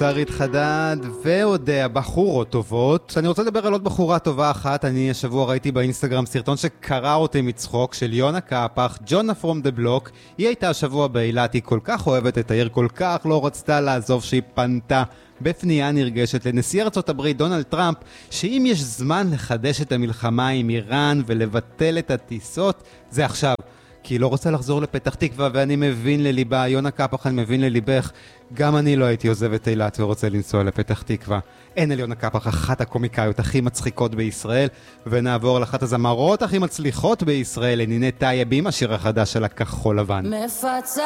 שרית חדד ועוד בחורות טובות. אני רוצה לדבר על עוד בחורה טובה אחת. אני השבוע ראיתי באינסטגרם סרטון שקרא אותי מצחוק של יונה קפח, ג'ונה פרום דה בלוק. היא הייתה השבוע באילת, היא כל כך אוהבת את העיר, כל כך לא רצתה לעזוב שהיא פנתה בפנייה נרגשת לנשיא ארצות הברית דונלד טראמפ שאם יש זמן לחדש את המלחמה עם איראן ולבטל את הטיסות זה עכשיו, כי היא לא רוצה לחזור לפתח תקווה. ואני מבין לליבה, יונה קפח, אני מבין לליבך, גם אני לא הייתי עוזב את אילת ורוצה לנסוע לפתח תקווה. אין על יונה קפח אחת הקומיקאיות הכי מצחיקות בישראל, ונעבור לאחת הזמרות הכי מצליחות בישראל, לנינת טייב עם השיר החדש של הכחול לבן.